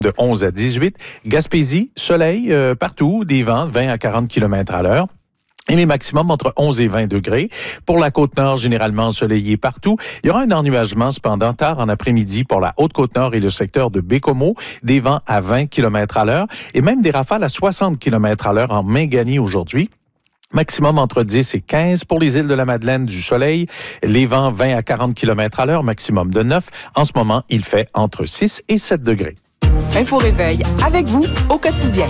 De 11 à 18. Gaspésie, soleil partout, des vents 20 à 40 km à l'heure. Et les maximums entre 11 et 20 degrés. Pour la Côte-Nord, généralement ensoleillé partout. Il y aura un ennuagement cependant tard en après-midi pour la Haute-Côte-Nord et le secteur de Bécomo. Des vents à 20 km à l'heure et même des rafales à 60 km à l'heure en Mingani aujourd'hui. Maximum entre 10 et 15 pour les îles de la Madeleine, du soleil. Les vents 20 à 40 km à l'heure, maximum de 9. En ce moment, il fait entre 6 et 7 degrés. Info Réveil, avec vous au quotidien.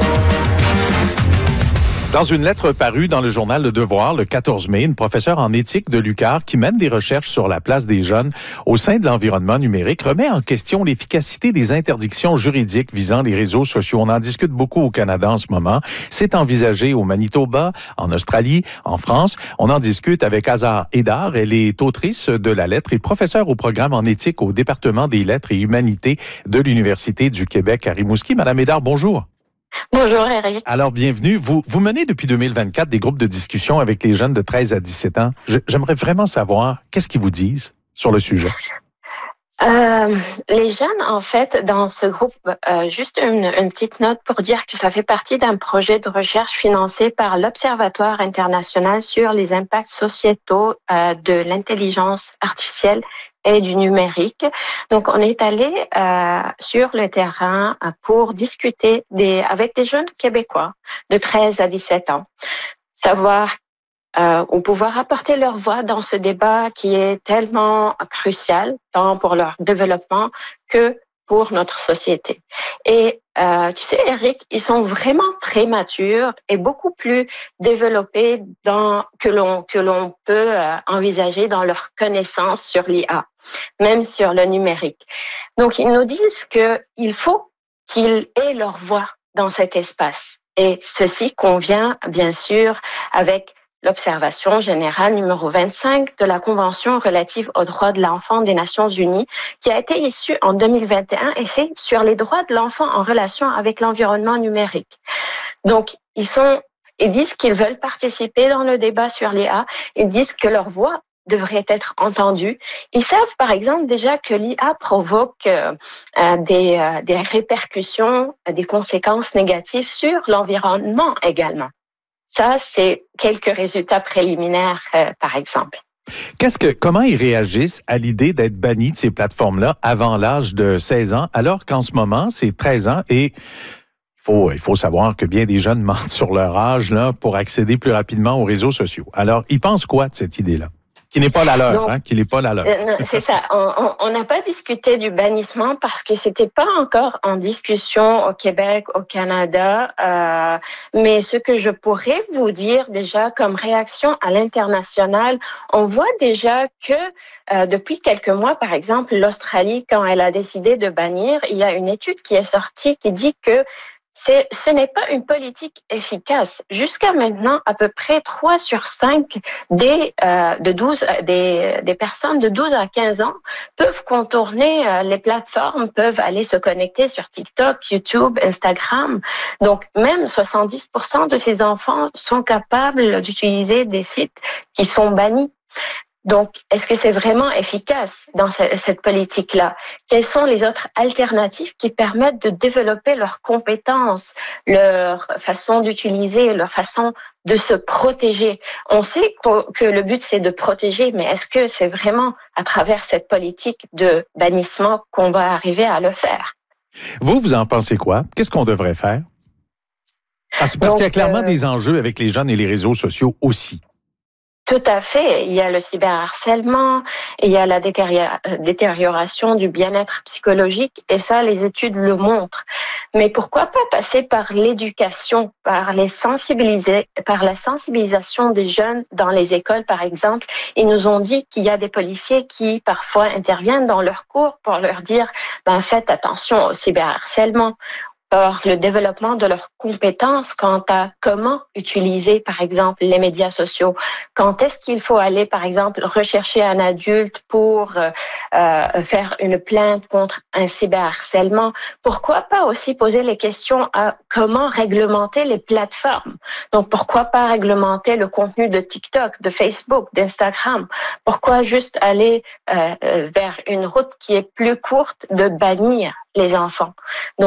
Dans une lettre parue dans le journal Le Devoir le 14 mai, une professeure en éthique de l'UQAR qui mène des recherches sur la place des jeunes au sein de l'environnement numérique remet en question l'efficacité des interdictions juridiques visant les réseaux sociaux. On en discute beaucoup au Canada en ce moment. C'est envisagé au Manitoba, en Australie, en France. On en discute avec Azar Hédard. Elle est autrice de la lettre et professeure au programme en éthique au département des lettres et humanités de l'Université du Québec à Rimouski. Madame Hédard, bonjour. Bonjour, Eric. Alors, bienvenue. Vous menez depuis 2024 des groupes de discussion avec les jeunes de 13 à 17 ans. J'aimerais vraiment savoir, qu'est-ce qu'ils vous disent sur le sujet? Les jeunes, en fait, dans ce groupe, juste une petite note pour dire que ça fait partie d'un projet de recherche financé par l'Observatoire international sur les impacts sociétaux de l'intelligence artificielle et du numérique. Donc, on est allé sur le terrain pour discuter avec des jeunes Québécois de 13 à 17 ans, savoir ou pouvoir apporter leur voix dans ce débat qui est tellement crucial, tant pour leur développement que pour notre société. Et tu sais, Eric, ils sont vraiment très matures et beaucoup plus développés que l'on peut envisager dans leur connaissance sur l'IA, même sur le numérique. Donc, ils nous disent qu'il faut qu'ils aient leur voix dans cet espace. Et ceci convient, bien sûr, avec l'observation générale numéro 25 de la Convention relative aux droits de l'enfant des Nations Unies, qui a été issue en 2021 et c'est sur les droits de l'enfant en relation avec l'environnement numérique. Donc, ils disent qu'ils veulent participer dans le débat sur l'IA, ils disent que leur voix devrait être entendue. Ils savent, par exemple, déjà que l'IA provoque des répercussions, des conséquences négatives sur l'environnement également. Ça, c'est quelques résultats préliminaires, par exemple. Comment ils réagissent à l'idée d'être bannis de ces plateformes-là avant l'âge de 16 ans, alors qu'en ce moment, c'est 13 ans et il faut savoir que bien des jeunes mentent sur leur âge là, pour accéder plus rapidement aux réseaux sociaux. Alors, ils pensent quoi de cette idée-là? Qui n'est pas la leur, qui n'est pas la leur. C'est ça. On n'a pas discuté du bannissement parce que c'était pas encore en discussion au Québec, au Canada. Mais ce que je pourrais vous dire déjà comme réaction à l'international, on voit déjà que depuis quelques mois, par exemple, l'Australie, quand elle a décidé de bannir, il y a une étude qui est sortie qui dit que ce n'est pas une politique efficace. Jusqu'à maintenant, à peu près 3 sur 5 des personnes de 12 à 15 ans peuvent contourner les plateformes, peuvent aller se connecter sur TikTok, YouTube, Instagram. Donc, même 70% de ces enfants sont capables d'utiliser des sites qui sont bannis. Donc, est-ce que c'est vraiment efficace dans cette politique-là? Quelles sont les autres alternatives qui permettent de développer leurs compétences, leur façon d'utiliser, leur façon de se protéger? On sait que le but, c'est de protéger, mais est-ce que c'est vraiment à travers cette politique de bannissement qu'on va arriver à le faire? Vous en pensez quoi? Qu'est-ce qu'on devrait faire? Parce qu'il y a clairement des enjeux avec les jeunes et les réseaux sociaux aussi. Tout à fait. Il y a le cyberharcèlement, il y a la détérioration du bien-être psychologique, et ça, les études le montrent. Mais pourquoi pas passer par l'éducation, par la sensibilisation des jeunes dans les écoles, par exemple. Ils nous ont dit qu'il y a des policiers qui, parfois, interviennent dans leurs cours pour leur dire, faites attention au cyberharcèlement. Or, le développement de leurs compétences quant à comment utiliser, par exemple, les médias sociaux. Quand est-ce qu'il faut aller, par exemple, rechercher un adulte pour faire une plainte contre un cyberharcèlement? Pourquoi pas aussi poser les questions à comment réglementer les plateformes? Donc, pourquoi pas réglementer le contenu de TikTok, de Facebook, d'Instagram? Pourquoi juste aller vers une route qui est plus courte de bannir les enfants? Donc,